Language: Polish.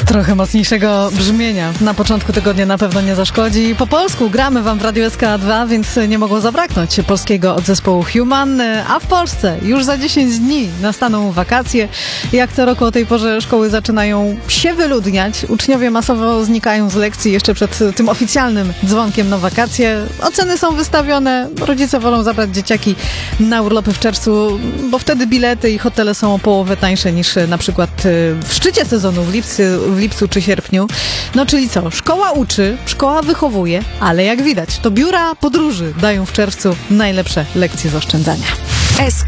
Trochę mocniejszego brzmienia na początku tygodnia na pewno nie zaszkodzi. Po polsku gramy wam w Radiu SK2, więc nie mogło zabraknąć polskiego od zespołu Human, a w Polsce już za 10 dni nastaną wakacje. Jak co roku o tej porze szkoły zaczynają się wyludniać. Uczniowie masowo znikają z lekcji jeszcze przed tym oficjalnym dzwonkiem na wakacje. Oceny są wystawione, rodzice wolą zabrać dzieciaki na urlopy w czerwcu, bo wtedy bilety i hotele są o połowę tańsze niż na przykład w szczycie sezonu w lipcu czy sierpniu. No czyli co? Szkoła uczy, szkoła wychowuje, ale jak widać, to biura podróży dają w czerwcu najlepsze lekcje z oszczędzania. SK